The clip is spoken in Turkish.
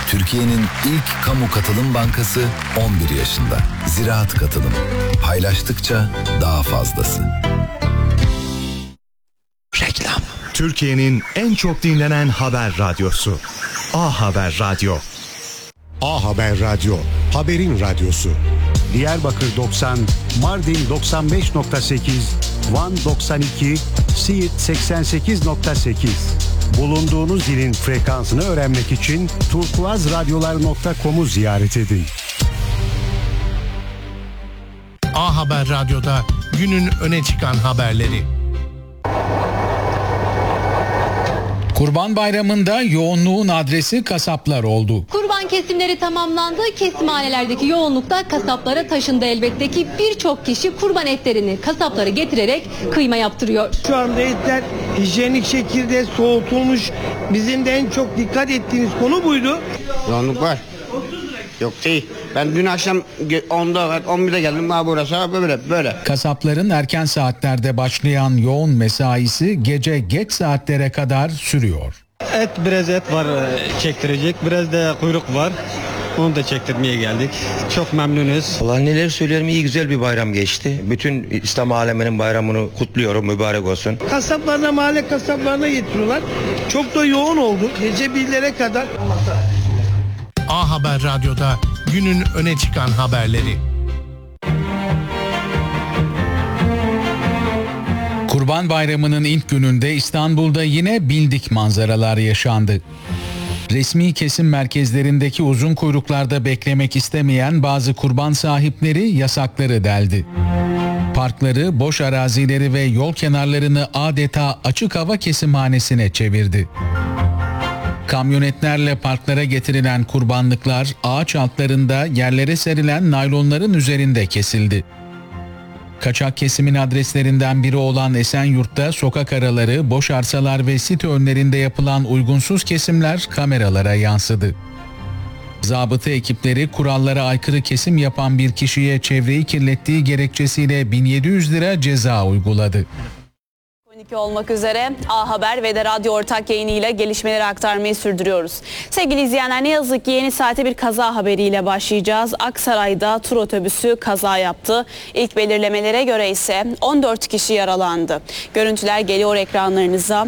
Türkiye'nin ilk kamu katılım bankası 11 yaşında. Ziraat Katılım. Paylaştıkça daha fazlası. Reklam. Türkiye'nin en çok dinlenen haber radyosu. A Haber Radyo. A Haber Radyo, haberin radyosu. Diyarbakır 90, Mardin 95.8, Van 92, Siirt 88.8. Bulunduğunuz ilin frekansını öğrenmek için turkuazradyolar.com'u ziyaret edin. A Haber Radyo'da günün öne çıkan haberleri. Kurban Bayramı'nda yoğunluğun adresi kasaplar oldu. Kurban kesimleri tamamlandı. Kesimhanelerdeki yoğunluk da kasaplara taşındı elbette ki birçok kişi kurban etlerini kasaplara getirerek kıyma yaptırıyor. Şu anda etler hijyenik şekilde soğutulmuş. Bizim de en çok dikkat ettiğimiz konu buydu. Yoğunluk var. Yok değil. Ben dün akşam 10'da 11'de geldim. Burası böyle. Kasapların erken saatlerde başlayan yoğun mesaisi gece geç saatlere kadar sürüyor. Biraz et var çektirecek, biraz da kuyruk var. Onu da çektirmeye geldik. Çok memnunuz. Vallahi neler söylerim, iyi güzel bir bayram geçti. Bütün İslam aleminin bayramını kutluyorum, mübarek olsun. Kasaplarına, mahalle kasaplarına getiriyorlar. Çok da yoğun oldu. Gece 1'lere kadar. A Haber Radyo'da günün öne çıkan haberleri. Kurban Bayramı'nın ilk gününde İstanbul'da yine bildik manzaralar yaşandı. Resmi kesim merkezlerindeki uzun kuyruklarda beklemek istemeyen bazı kurban sahipleri yasakları deldi. Parkları, boş arazileri ve yol kenarlarını adeta açık hava kesimhanesine çevirdi. Kamyonetlerle parklara getirilen kurbanlıklar ağaç altlarında yerlere serilen naylonların üzerinde kesildi. Kaçak kesimin adreslerinden biri olan Esenyurt'ta sokak araları, boş arsalar ve site önlerinde yapılan uygunsuz kesimler kameralara yansıdı. Zabıta ekipleri kurallara aykırı kesim yapan bir kişiye çevreyi kirlettiği gerekçesiyle 1700 lira ceza uyguladı. 12 olmak üzere A Haber ve de Radyo ortak yayınıyla gelişmeleri aktarmayı sürdürüyoruz. Sevgili izleyenler, ne yazık ki yeni saate bir kaza haberiyle başlayacağız. Aksaray'da tur otobüsü kaza yaptı. İlk belirlemelere göre ise 14 kişi yaralandı. Görüntüler geliyor ekranlarınıza.